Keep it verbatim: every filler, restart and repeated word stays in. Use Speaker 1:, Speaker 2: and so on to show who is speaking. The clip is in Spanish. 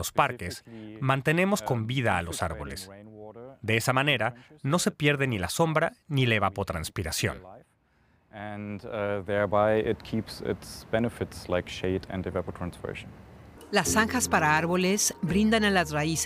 Speaker 1: los parques, mantenemos con vida a los árboles. De esa manera, no se pierde ni la sombra ni la evapotranspiración.
Speaker 2: Las zanjas para árboles brindan a las raíces